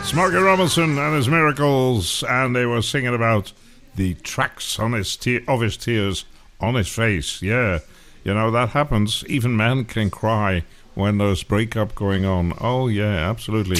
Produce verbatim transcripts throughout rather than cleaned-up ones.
Smokey Robinson and his Miracles, and they were singing about the tracks on his te- of his tears on his face. Yeah, you know, that happens. Even men can cry when there's breakup going on. Oh, yeah, absolutely.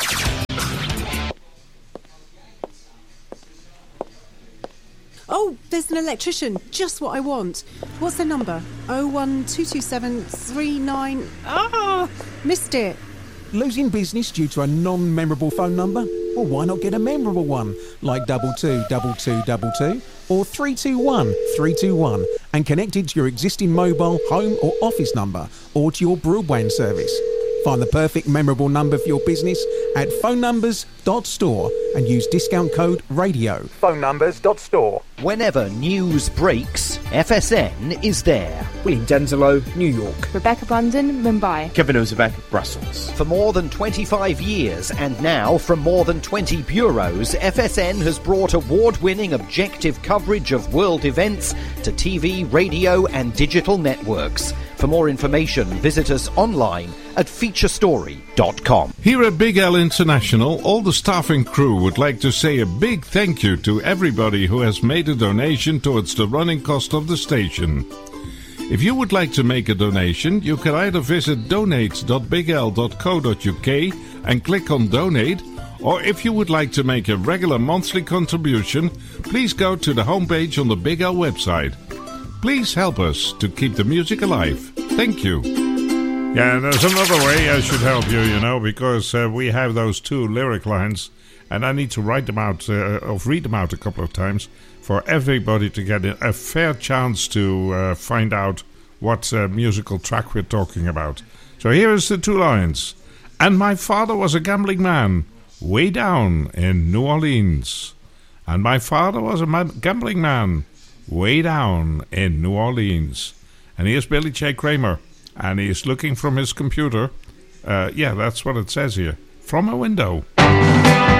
Oh, there's an electrician. Just what I want. What's the number? oh one two two seven three nine... Oh, missed it. Losing business due to a non-memorable phone number? Well, why not get a memorable one, like double two double two double two or three two one three two one, and connect it to your existing mobile, home or office number, or to your broadband service. Find the perfect memorable number for your business at phone numbers dot store and use discount code RADIO. phone numbers dot store. Whenever news breaks, F S N is there. William Denzelo, New York. Rebecca Blunden, Mumbai. Kevin Ozebek, Brussels. For more than twenty-five years, and now from more than twenty bureaus, F S N has brought award-winning objective coverage of world events to T V, radio and digital networks. For more information, visit us online at feature story dot com. Here at Big L International, all the staff and crew would like to say a big thank you to everybody who has made a donation towards the running cost of the station. If you would like to make a donation, you can either visit donate dot big l dot co dot u k and click on donate, or if you would like to make a regular monthly contribution, please go to the homepage on the Big L website. Please help us to keep the music alive. Thank you. Yeah, and there's another way I should help you, you know, because uh, we have those two lyric lines, and I need to write them out, uh, or read them out a couple of times, for everybody to get a fair chance to uh, find out what uh, musical track we're talking about. So here is the two lines. And my father was a gambling man, way down in New Orleans. And my father was a ma- gambling man, way down in New Orleans. And here's Billy J. Kramer, and he's looking from his computer. Uh, yeah, that's what it says here. From a window.